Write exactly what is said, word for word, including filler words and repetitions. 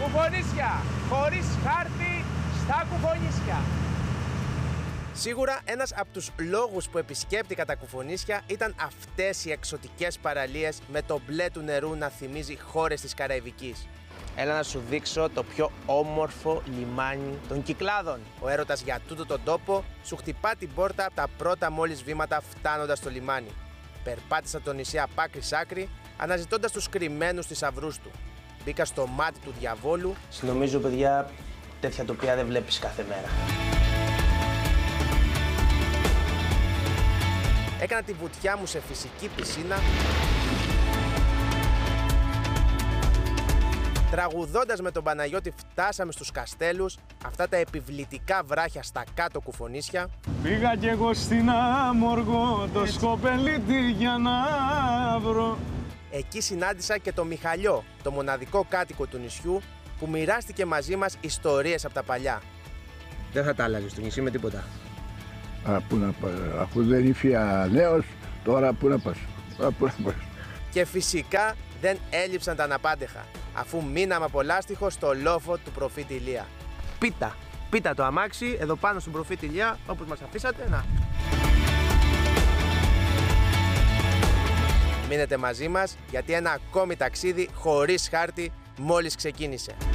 Κουφονίσια, χωρίς χάρτη στα Κουφονίσια. Σίγουρα ένας από τους λόγους που επισκέπτηκα τα Κουφονίσια ήταν αυτές οι εξωτικές παραλίες με το μπλε του νερού να θυμίζει χώρες της Καραϊβικής. Έλα να σου δείξω το πιο όμορφο λιμάνι των Κυκλάδων. Ο έρωτας για τούτο τον τόπο σου χτυπά την πόρτα από τα πρώτα μόλις βήματα φτάνοντας στο λιμάνι. Περπάτησα το νησί απ' άκρη σ' άκρη, αναζητώντας τους κρυμμένους θησαυρούς του. Μπήκα στο μάτι του διαβόλου. Συνομίζω, παιδιά, τέτοια τοπία δεν βλέπεις κάθε μέρα. Έκανα τη βουτιά μου σε φυσική πισίνα, τραγουδώντας με τον Παναγιώτη φτάσαμε στους Καστέλους, αυτά τα επιβλητικά βράχια στα κάτω Κουφονίσια. Πήγα κι εγώ στην Άμοργο, το σκοπελίτη για να βρω. Εκεί συνάντησα και τον Μιχαλιό, το μοναδικό κάτοικο του νησιού, που μοιράστηκε μαζί μας ιστορίες από τα παλιά. Δεν θα τα άλλαζες στο νησί με τίποτα. Α, πού να πας, αφού δεν ήφια νέος, τώρα πού να πας, α, πού να πας. Και φυσικά δεν έλειψαν τα αναπάντεχα, αφού μείναμε από λάστιχο στο λόφο του προφήτη Ηλία. Πίτα, πίτα το αμάξι εδώ πάνω στον προφήτη Ηλία, όπως μας αφήσατε, να. Μείνετε μαζί μας, γιατί ένα ακόμη ταξίδι χωρίς χάρτη μόλις ξεκίνησε.